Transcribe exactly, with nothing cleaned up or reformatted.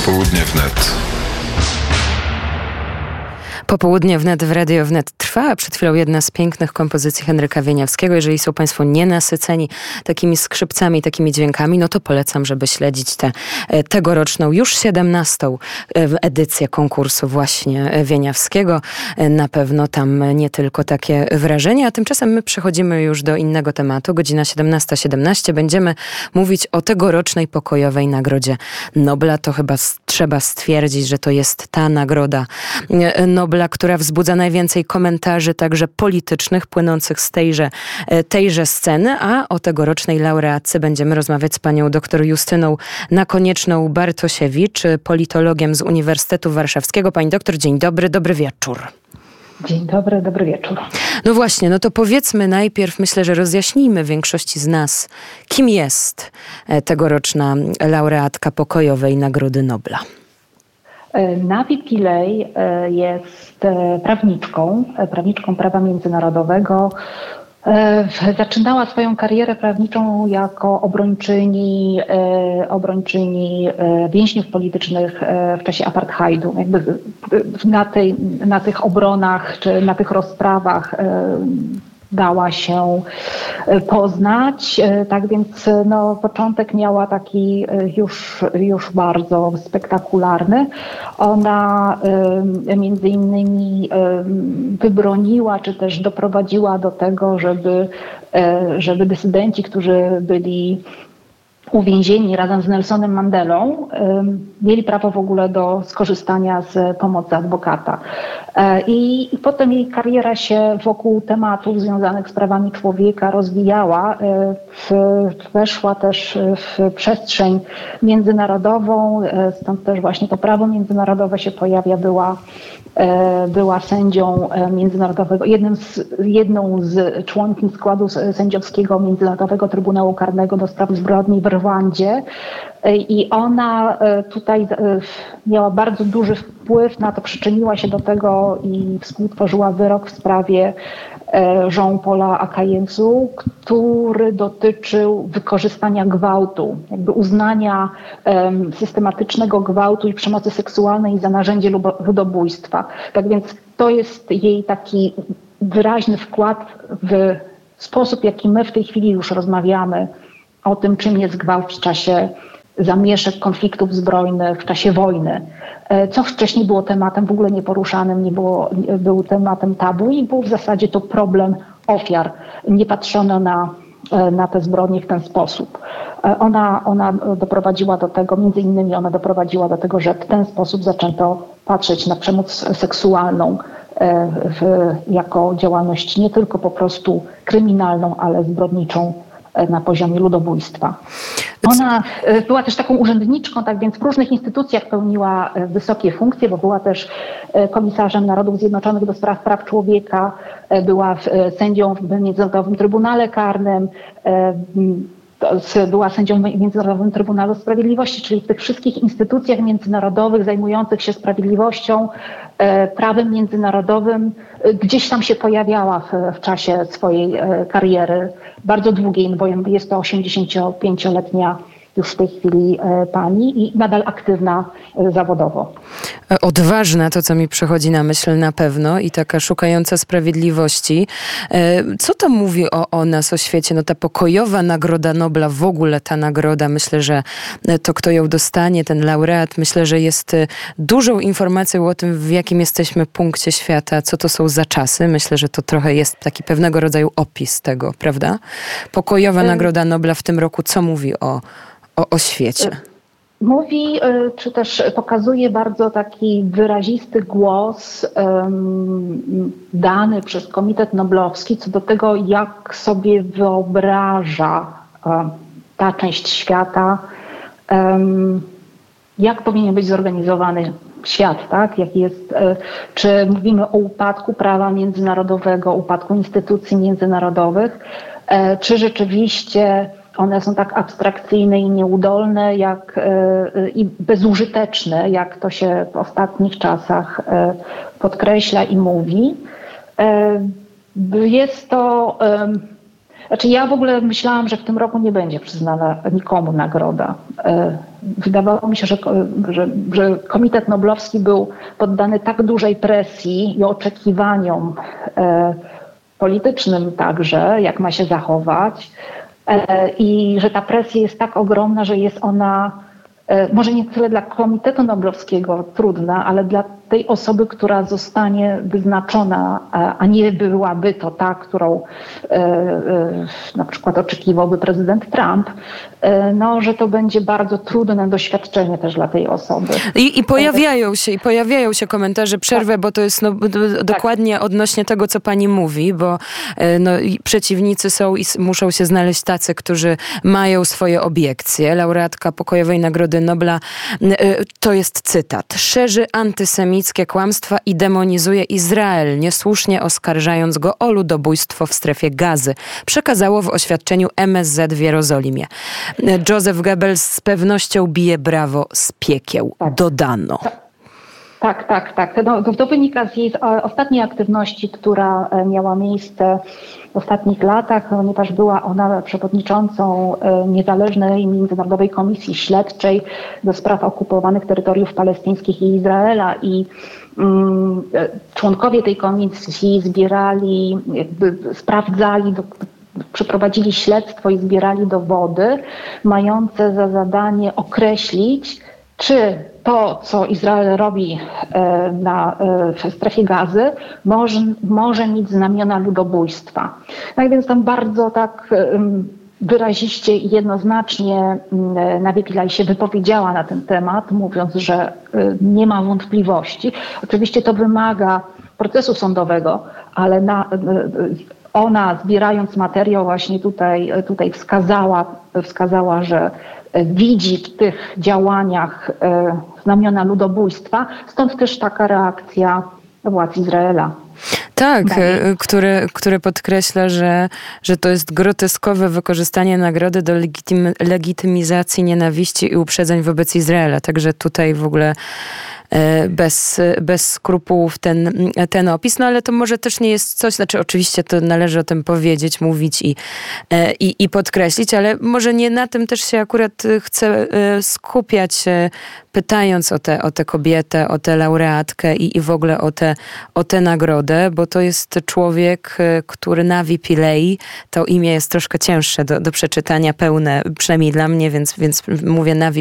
Popołudnie wnet. Popołudnie wnet w Radio Wnet trwa, a przed chwilą jedna z pięknych kompozycji Henryka Wieniawskiego. Jeżeli są Państwo nienasyceni takimi skrzypcami, takimi dźwiękami, no to polecam, żeby śledzić tę tegoroczną, już siedemnastą edycję konkursu właśnie Wieniawskiego. Na pewno tam nie tylko takie wrażenia, a tymczasem my przechodzimy już do innego tematu. Godzina siedemnasta siedemnaście. Będziemy mówić o tegorocznej pokojowej Nagrodzie Nobla. To chyba trzeba stwierdzić, że to jest ta nagroda Nobla, która wzbudza najwięcej komentarzy, także politycznych, płynących z tejże, tejże sceny, a o tegorocznej laureatce będziemy rozmawiać z panią dr Justyną Nakonieczną-Bartosiewicz, politologiem z Uniwersytetu Warszawskiego. Pani doktor, dzień dobry, dobry wieczór. Dzień dobry, dobry wieczór. No właśnie, no to powiedzmy najpierw, myślę, że rozjaśnijmy większości z nas, kim jest tegoroczna laureatka pokojowej Nagrody Nobla. Navi Pillay jest prawniczką, prawniczką prawa międzynarodowego. Zaczynała swoją karierę prawniczą jako obrończyni, obrończyni więźniów politycznych w czasie apartheidu. Jakby na, tej, na tych obronach czy na tych rozprawach dała się poznać, tak więc no, początek miała taki już, już bardzo spektakularny. Ona y, między innymi y, wybroniła, czy też doprowadziła do tego, żeby, y, żeby dysydenci, którzy byli uwięzieni razem z Nelsonem Mandelą, mieli prawo w ogóle do skorzystania z pomocy adwokata. I, i potem jej kariera się wokół tematów związanych z prawami człowieka rozwijała. W, weszła też w przestrzeń międzynarodową, stąd też właśnie to prawo międzynarodowe się pojawia, była była sędzią międzynarodowego, jednym z, jedną z członkiń składu sędziowskiego Międzynarodowego Trybunału Karnego do spraw zbrodni w Rwandzie. I ona tutaj miała bardzo duży wpływ na to, przyczyniła się do tego i współtworzyła wyrok w sprawie Jean-Paula Akayesu, który dotyczył wykorzystania gwałtu, jakby uznania um, systematycznego gwałtu i przemocy seksualnej za narzędzie ludobójstwa. Tak więc to jest jej taki wyraźny wkład w sposób, w jaki my w tej chwili już rozmawiamy o tym, czym jest gwałt w czasie zamieszek, konfliktów zbrojnych, w czasie wojny. Co wcześniej było tematem w ogóle nieporuszanym, nie było, był tematem tabu i był w zasadzie to problem ofiar. Nie patrzono na, na te zbrodnie w ten sposób. Ona, ona doprowadziła do tego, między innymi ona doprowadziła do tego, że w ten sposób zaczęto patrzeć na przemoc seksualną w, jako działalność nie tylko po prostu kryminalną, ale zbrodniczą na poziomie ludobójstwa. Ona była też taką urzędniczką, tak więc w różnych instytucjach pełniła wysokie funkcje, bo była też komisarzem Narodów Zjednoczonych do spraw praw człowieka, była sędzią w Międzynarodowym Trybunale Karnym, była sędzią w Międzynarodowym Trybunale Sprawiedliwości, czyli w tych wszystkich instytucjach międzynarodowych zajmujących się sprawiedliwością, prawem międzynarodowym, gdzieś tam się pojawiała w, w czasie swojej kariery, bardzo długiej, bo jest to osiemdziesięciopięcioletnia już w tej chwili pani i nadal aktywna zawodowo. Odważna, to co mi przychodzi na myśl na pewno i taka szukająca sprawiedliwości. Co to mówi o, o nas, o świecie? No ta pokojowa Nagroda Nobla, w ogóle ta nagroda, myślę, że to kto ją dostanie, ten laureat, myślę, że jest dużą informacją o tym, w jakim jesteśmy punkcie świata, co to są za czasy. Myślę, że to trochę jest taki pewnego rodzaju opis tego, prawda? Pokojowa Nagroda Nobla w tym roku, co mówi o O, o świecie? Mówi, czy też pokazuje bardzo taki wyrazisty głos um, dany przez Komitet Noblowski co do tego, jak sobie wyobraża um, ta część świata, um, jak powinien być zorganizowany świat, tak? Jak jest, czy mówimy o upadku prawa międzynarodowego, upadku instytucji międzynarodowych, czy rzeczywiście one są tak abstrakcyjne i nieudolne jak, i bezużyteczne, jak to się w ostatnich czasach podkreśla i mówi. Jest to Znaczy ja w ogóle myślałam, że w tym roku nie będzie przyznana nikomu nagroda. Wydawało mi się, że, że, że Komitet Noblowski był poddany tak dużej presji i oczekiwaniom politycznym także, jak ma się zachować, i że ta presja jest tak ogromna, że jest ona może nie tyle dla Komitetu Noblowskiego trudna, ale dla tej osoby, która zostanie wyznaczona, a nie byłaby to ta, którą na przykład oczekiwałby prezydent Trump, no, że to będzie bardzo trudne doświadczenie też dla tej osoby. I, i pojawiają się, i pojawiają się komentarze, przerwę, tak. bo to jest no, dokładnie tak. odnośnie tego, co pani mówi, bo no, przeciwnicy są i muszą się znaleźć tacy, którzy mają swoje obiekcje. Laureatka Pokojowej Nagrody Nobla, to jest cytat, szerzy antysemickie kłamstwa i demonizuje Izrael, niesłusznie oskarżając go o ludobójstwo w strefie Gazy. Przekazało w oświadczeniu M S Z w Jerozolimie. Joseph Goebbels z pewnością bije brawo z piekieł. Tak. Dodano. Tak, tak, tak. No, to wynika z jej ostatniej aktywności, która miała miejsce w ostatnich latach, ponieważ była ona przewodniczącą Niezależnej Międzynarodowej Komisji Śledczej do spraw okupowanych terytoriów palestyńskich i Izraela i mm, członkowie tej komisji zbierali, jakby sprawdzali, do, przeprowadzili śledztwo i zbierali dowody mające za zadanie określić, czy to, co Izrael robi na, w strefie Gazy, może, może mieć znamiona ludobójstwa. No i więc tam bardzo tak wyraziście i jednoznacznie Navi Pillay się wypowiedziała na ten temat, mówiąc, że nie ma wątpliwości. Oczywiście to wymaga procesu sądowego, ale na, ona, zbierając materiał, właśnie tutaj, tutaj wskazała, wskazała, że widzi w tych działaniach znamiona ludobójstwa, stąd też taka reakcja władz Izraela. Tak, które, które podkreśla, że, że to jest groteskowe wykorzystanie nagrody do legitym, legitymizacji nienawiści i uprzedzeń wobec Izraela. Także tutaj w ogóle bez, bez skrupułów ten, ten opis, no ale to może też nie jest coś, znaczy oczywiście to należy o tym powiedzieć, mówić i, i, i podkreślić, ale może nie na tym też się akurat chcę skupiać, pytając o tę o tę kobietę, o tę laureatkę i, i w ogóle o tę o tę nagrodę, bo to jest człowiek, który Navi Pillay, to imię jest troszkę cięższe do, do przeczytania, pełne, przynajmniej dla mnie, więc, więc mówię Navi